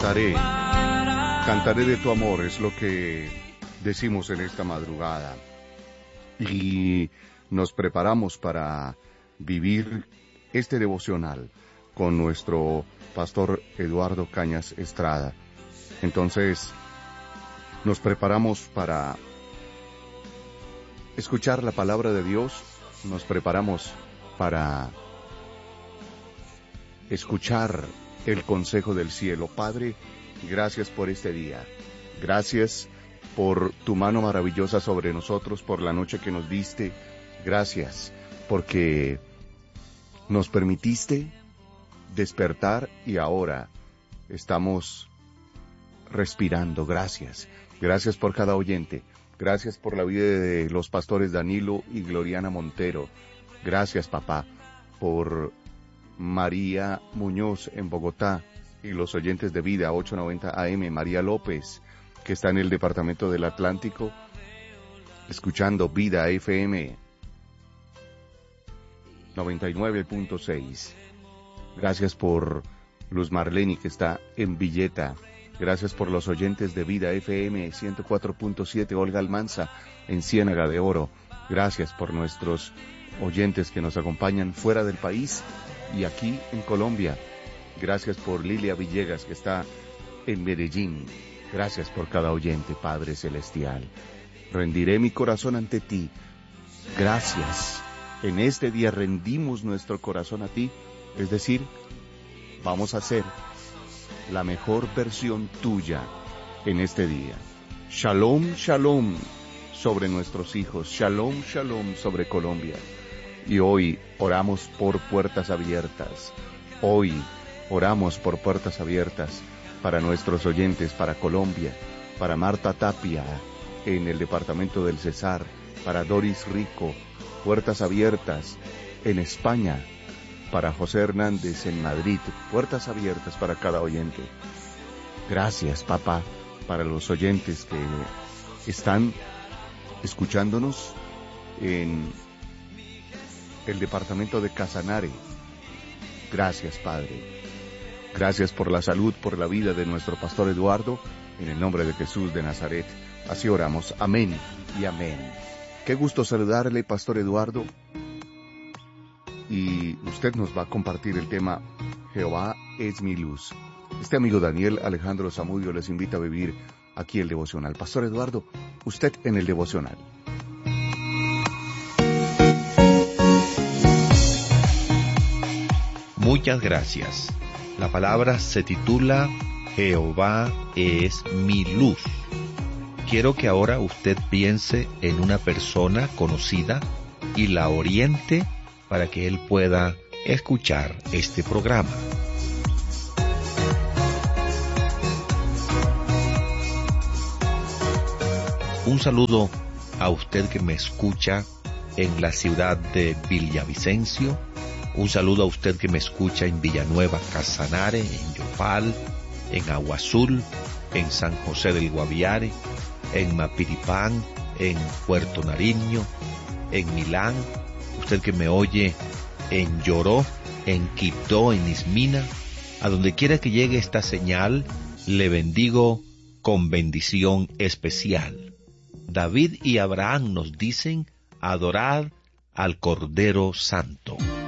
Cantaré de tu amor, es lo que decimos en esta madrugada. Y nos preparamos para vivir este devocional con nuestro pastor Eduardo Cañas Estrada. Entonces, nos preparamos para escuchar la palabra de Dios, nos preparamos para escuchar el consejo del cielo. Padre, gracias por este día. Gracias por tu mano maravillosa sobre nosotros, por la noche que nos diste. Gracias porque nos permitiste despertar y ahora estamos respirando. Gracias. Gracias por cada oyente. Gracias por la vida de los pastores Danilo y Gloriana Montero. Gracias, papá, por María Muñoz en Bogotá y los oyentes de Vida 890 AM, María López, que está en el departamento del Atlántico, escuchando Vida FM 99.6. Gracias por Luz Marleni, que está en Villeta. Gracias por los oyentes de Vida FM 104.7, Olga Almanza en Ciénaga de Oro. Gracias por nuestros oyentes que nos acompañan fuera del país y aquí en Colombia. Gracias por Lilia Villegas, que está en Medellín. Gracias por cada oyente, Padre Celestial. Rendiré mi corazón ante ti. Gracias. En este día rendimos nuestro corazón a ti, es decir, vamos a hacer la mejor versión tuya en este día. Shalom, shalom sobre nuestros hijos. Shalom, shalom sobre Colombia. Y hoy oramos por puertas abiertas. Hoy oramos por puertas abiertas para nuestros oyentes, para Colombia, para Marta Tapia en el departamento del Cesar, para Doris Rico, puertas abiertas en España, para José Hernández en Madrid, puertas abiertas para cada oyente. Gracias, papá, para los oyentes que están escuchándonos en el departamento de Casanare. Gracias, Padre. Gracias por la salud, por la vida de nuestro pastor Eduardo, en el nombre de Jesús de Nazaret. Así oramos. Amén y amén. Qué gusto saludarle, pastor Eduardo. Y usted nos va a compartir el tema Jehová es mi luz. Este amigo Daniel Alejandro Zamudio les invita a vivir aquí el devocional. Pastor Eduardo, usted en el devocional. Muchas gracias. La palabra se titula Jehová es mi luz. Quiero que ahora usted piense en una persona conocida y la oriente para que él pueda escuchar este programa. Un saludo a usted que me escucha en la ciudad de Villavicencio. Un saludo a usted que me escucha en Villanueva, Casanare, en Yopal, en Agua Azul, en San José del Guaviare, en Mapiripán, en Puerto Nariño, en Milán. Usted que me oye en Lloró, en Quibdó, en Ismina. A donde quiera que llegue esta señal, le bendigo con bendición especial. David y Abraham nos dicen: adorad al Cordero Santo.